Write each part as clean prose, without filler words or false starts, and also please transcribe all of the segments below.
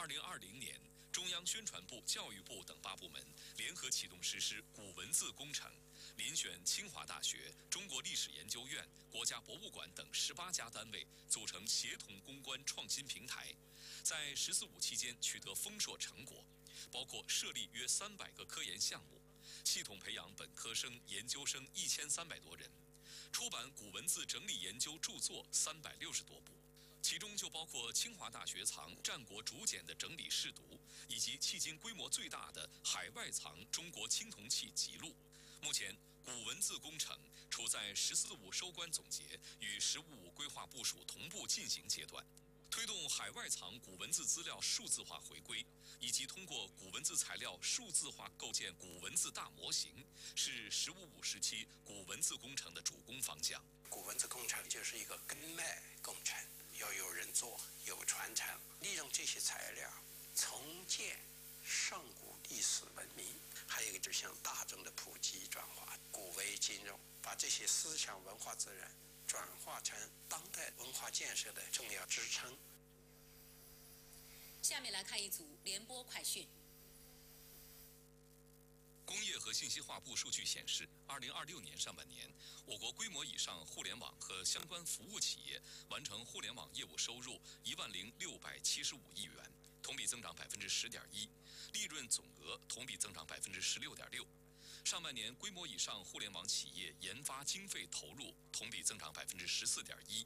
2020年，中央宣传部、教育部等8部门联合启动实施古文字工程，遴选清华大学、中国历史研究院、国家博物馆等18家单位组成协同攻关创新平台，在“十四五”期间取得丰硕成果，包括设立约300个科研项目，系统培养本科生、研究生1300多人，出版古文字整理研究著作360多部。其中就包括清华大学藏《战国竹简》的整理试读，以及迄今规模最大的海外藏中国青铜器辑录。目前，古文字工程处在“十四五”收官总结与“十五五”规划部署同步进行阶段。推动海外藏古文字资料数字化回归，以及通过古文字材料数字化构建古文字大模型，是“十五五”时期古文字工程的主攻方向。 古文字工程就是一个根脉工程，要有人做，有传承，利用这些材料重建上古历史文明，还有一个就是向大众的普及转化，古为今用，把这些思想文化资源转化成当代文化建设的重要支撑。 下面来看一组联播快讯。 工业和信息化部数据显示，2026年上半年，我国规模以上互联网和相关服务企业完成互联网业务收入10675亿元，同比增长10.1%，利润总额同比增长16.6%。上半年规模以上互联网企业研发经费投入同比增长14.1%。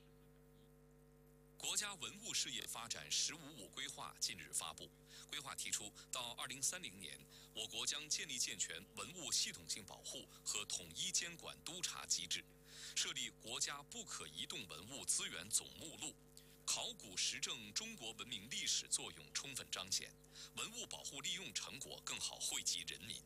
国家文物事业发展“十五五”规划近日发布，规划提出，到2030年，我国将建立健全文物系统性保护和统一监管督查机制，设立国家不可移动文物资源总目录，考古实证中国文明历史作用充分彰显，文物保护利用成果更好惠及人民。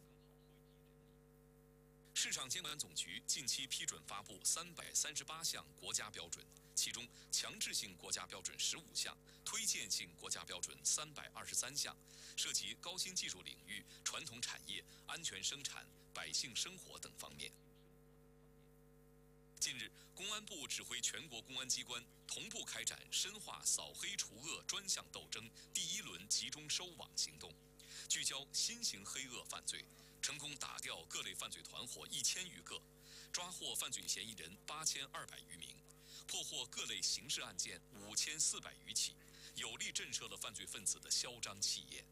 市场监管总局近期批准发布338项国家标准，其中强制性国家标准15项，推荐性国家标准323项，涉及高新技术领域、传统产业、安全生产、百姓生活等方面。近日，公安部指挥全国公安机关同步开展深化扫黑除恶专项斗争第1轮集中收网行动，聚焦新型黑恶犯罪，成功打掉各类犯罪团伙1000余个，抓获犯罪嫌疑人8200余名，破获各类刑事案件5400余起，有力震慑了犯罪分子的嚣张气焰。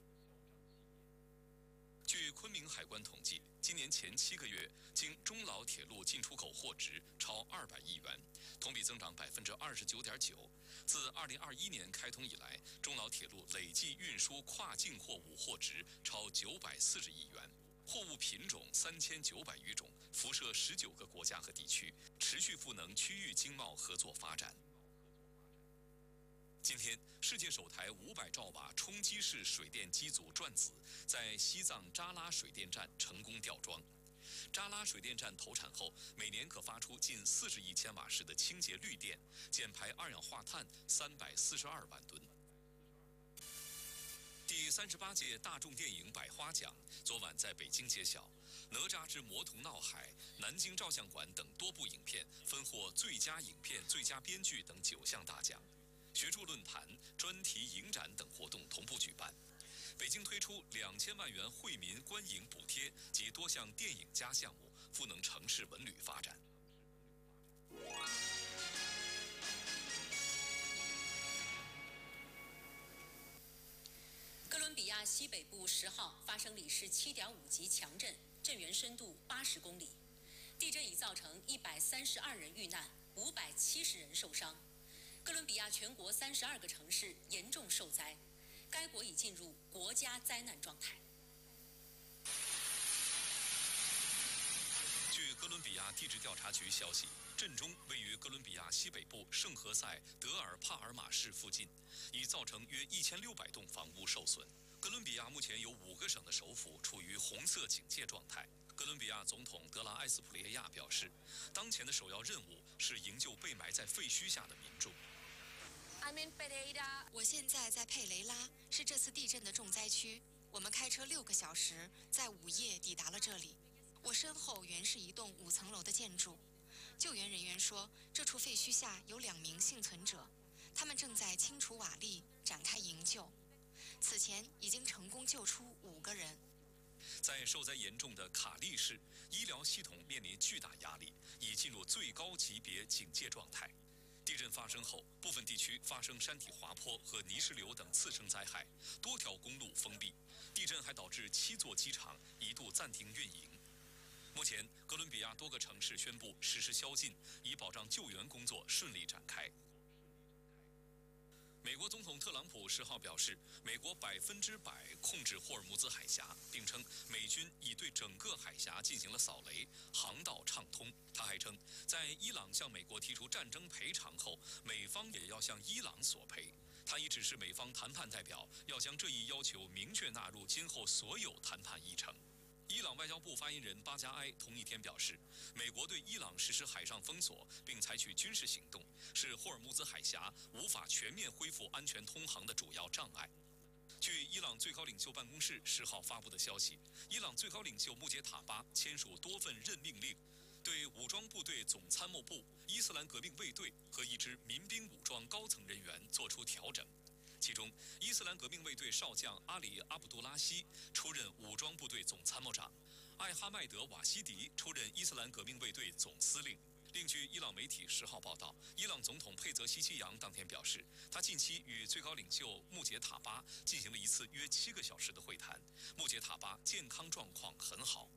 据昆明海关统计，今年前7个月，经中老铁路进出口货值超200亿元，同比增长29.9%。自2021年开通以来，中老铁路累计运输跨境货物货值超940亿元，货物品种3900余种，辐射19个国家和地区，持续赋能区域经贸合作发展。今天，世界首台500兆瓦冲击式水电机组转子在西藏扎拉水电站成功吊装。扎拉水电站投产后，每年可发出近40亿千瓦时的清洁绿电，减排二氧化碳342万吨。第38届大众电影百花奖昨晚在北京揭晓，《哪吒之魔童闹海》、南京照相馆等多部影片分获最佳影片、最佳编剧等9项大奖。学术论坛、专题影展等活动同步举办。北京推出2000万元惠民观影补贴及多项电影加项目，赋能城市文旅发展。 哥伦比亚西北部10号发生里氏7.5级强震，震源深度80公里。地震已造成132人遇难，570人受伤。哥伦比亚全国32个城市严重受灾，该国已进入国家灾难状态。 据哥伦比亚地质调查局消息，震中位于哥伦比亚西北部圣何塞德尔帕尔马市附近，已造成约1600栋房屋受损。哥伦比亚目前有5个省的首府处于红色警戒状态。哥伦比亚总统德拉埃斯普列亚表示，当前的首要任务是营救被埋在废墟下的民众。 我现在在佩雷拉，是这次地震的重灾区。我们开车6个小时，在午夜抵达了这里。我身后原是一栋5层楼的建筑。救援人员说，这处废墟下有2名幸存者，他们正在清除瓦砾，展开营救。 救出5个人。 在受灾严重的卡利市，医疗系统面临巨大压力，已进入最高级别警戒状态。地震发生后，部分地区发生山体滑坡和泥石流等次生灾害，多条公路封闭。地震还导致7座机场一度暂停运营。目前，哥伦比亚多个城市宣布实施宵禁，以保障救援工作顺利展开。美国总统特朗普10号表示，美国100%控制霍尔木兹海峡，并称美军已对整个海峡进行了扫雷，航道畅通。他还称，在伊朗向美国提出战争赔偿后，美方也要向伊朗索赔。他已指示美方谈判代表要将这一要求明确纳入今后所有谈判议程。伊朗外交部发言人巴加埃同一天表示，美国对伊朗实施海上封锁并采取军事行动，是霍尔木兹海峡无法全面恢复安全通航的主要障碍。据伊朗最高领袖办公室10号发布的消息，伊朗最高领袖穆杰塔巴签署多份任命令，对武装部队总参谋部、伊斯兰革命卫队和一支民兵武装高层人员作出调整。其中，伊斯兰革命卫队少将阿里·阿卜杜拉希出任武装部队总参谋长，艾哈迈德·瓦希迪出任伊斯兰革命卫队总司令。另据伊朗媒体10号报道，伊朗总统佩泽希奇扬当天表示，他近期与最高领袖穆杰塔巴进行了一次约7个小时的会谈，穆杰塔巴健康状况很好。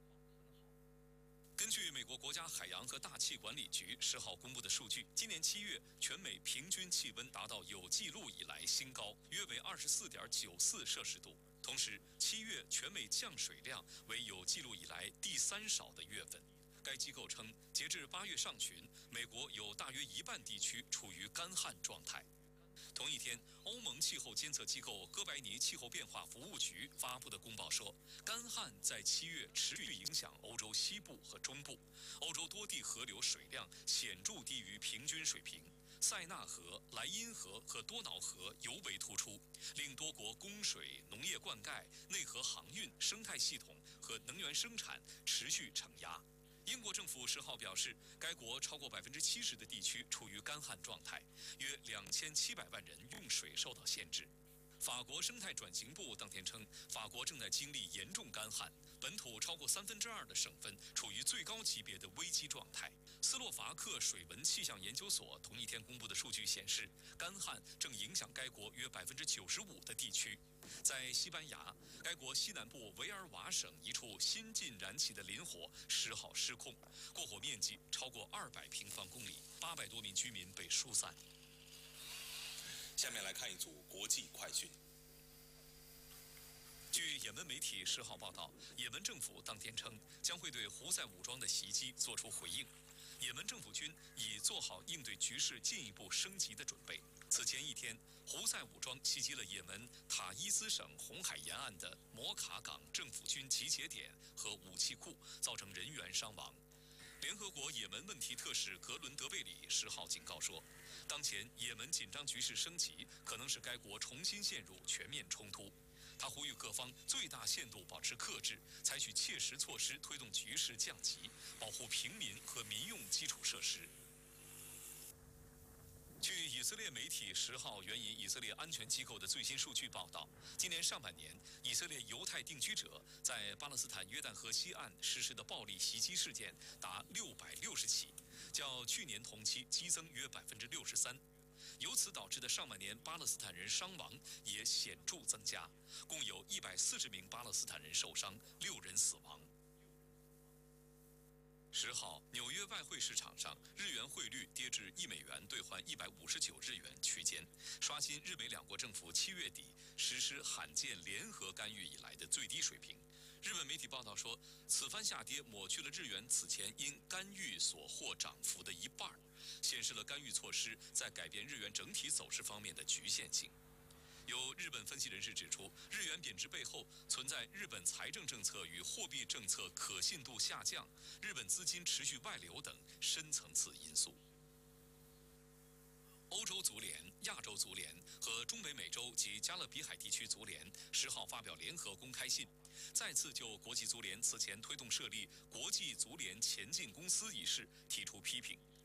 根据美国国家海洋和大气管理局10号公布的数据，今年7月全美平均气温达到有记录以来新高，约为24.94摄氏度。同时，7月全美降水量为有记录以来第3少的月份。该机构称，截至8月上旬，美国有大约1半地区处于干旱状态。同一天，欧盟气候监测机构哥白尼气候变化服务局发布的公报说，干旱在7月持续影响欧洲西部和中部，欧洲多地河流水量显著低于平均水平，塞纳河、莱茵河和多瑙河尤为突出，令多国供水、农业灌溉、内河航运、生态系统和能源生产持续承压。英国政府10号表示，该国超过70%的地区处于干旱状态，约2700万人用水受到限制。法国生态转型部当天称，法国正在经历严重干旱，本土超过2/3的省份处于最高级别的危机状态。斯洛伐克水文气象研究所同一天公布的数据显示，干旱正影响该国约95%的地区。在西班牙，该国西南部维尔瓦省一处新近燃起的林火10号失控，过火面积超过200平方公里，800多名居民被疏散。 下面来看一组国际快讯。 据也门媒体10号报道，也门政府当天称将会对胡塞武装的袭击作出回应。也门政府军已做好应对局势进一步升级的准备。此前一天，胡塞武装袭击了也门塔伊兹省红海沿岸的摩卡港政府军集结点和武器库，造成人员伤亡。联合国也门问题特使格伦德贝里10号警告说，当前也门紧张局势升级，可能使该国重新陷入全面冲突。他呼吁各方最大限度保持克制，采取切实措施推动局势降级，保护平民和民用基础设施。据以色列媒体10号援引以色列安全机构的最新数据报道，今年上半年，以色列犹太定居者在巴勒斯坦约旦河西岸实施的暴力袭击事件达660起，较去年同期激增约63%。由此导致的上半年巴勒斯坦人伤亡也显著增加，共有140名巴勒斯坦人受伤，6人死亡。10号，纽约外汇市场上，日元汇率跌至1美元兑换159日元区间，刷新日美两国政府7月底实施罕见联合干预以来的最低水平。日本媒体报道说，此番下跌抹去了日元此前因干预所获涨幅的一半，显示了干预措施在改变日元整体走势方面的局限性。有日本分析人士指出，日元贬值背后存在日本财政政策与货币政策可信度下降、日本资金持续外流等深层次因素。欧洲足联、亚洲足联和中北美洲及加勒比海地区足联10号发表联合公开信，再次就国际足联此前推动设立国际足联前进公司一事提出批评，